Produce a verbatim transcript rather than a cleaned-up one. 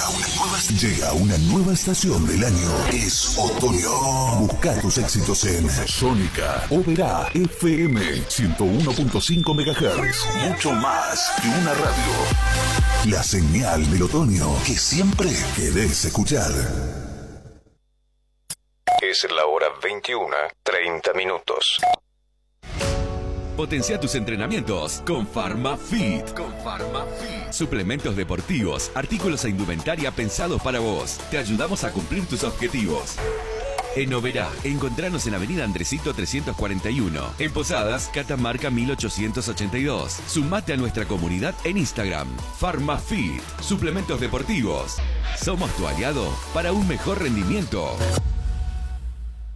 una nueva, llega una nueva estación del año. Es otoño. Busca tus éxitos en Sónica Oberá F M ciento uno punto cinco megahertz. Mucho más que una radio. La señal del otoño que siempre querés escuchar. Es la hora veintiuna, treinta minutos. Potencia tus entrenamientos con PharmaFit. Con PharmaFit. Suplementos deportivos, artículos e indumentaria pensados para vos. Te ayudamos a cumplir tus objetivos. En Oberá, encontranos en Avenida Andresito trescientos cuarenta y uno. En Posadas, Catamarca mil ochocientos ochenta y dos. Sumate a nuestra comunidad en Instagram. PharmaFit. Suplementos deportivos. Somos tu aliado para un mejor rendimiento.